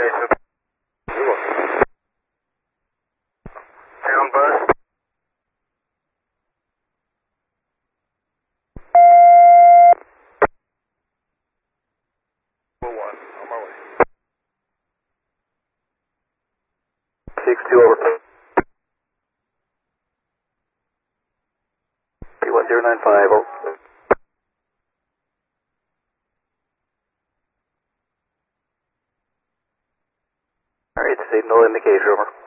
Down bus. On my way. 62 over. 31095 over. Alright, signal indicator over.